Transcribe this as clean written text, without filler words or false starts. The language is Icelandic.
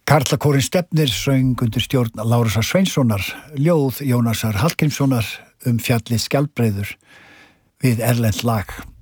Karlakórinn Stefnir söng undir stjórn Lárusar Sveinssonar, ljóð Jónasar Hallgrímssonar fjallið Skjaldbreiður við erlent lag.